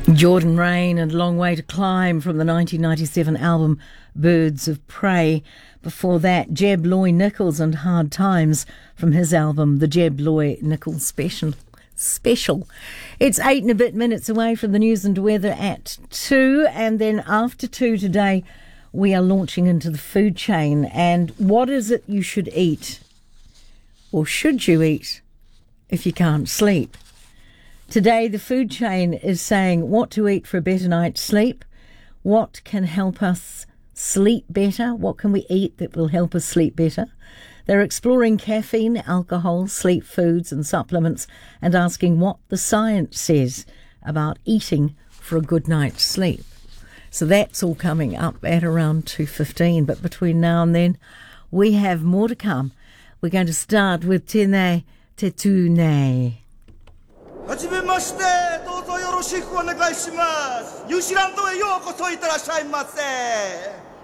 Jordan Rain and Long Way to Climb from the 1997 album Birds of Prey. Before that, Jeb Loy Nichols and Hard Times from his album The Jeb Loy Nichols Special. It's 8 and a bit minutes away from the news and weather at 2, and then after 2 today we are launching into the food chain. And what is it you should eat, or should you eat, if you can't sleep? Today, the food chain is saying what to eat for a better night's sleep, what can help us sleep better, what can we eat that will help us sleep better. They're exploring caffeine, alcohol, sleep foods and supplements, and asking what the science says about eating for a good night's sleep. So that's all coming up at around 2:15. But between now and then, we have more to come. We're going to start with Tēnei Te Tūnei. はじめまして、どうぞよろしくお願いします。ニュージーランドへようこそいってらっしゃいませ。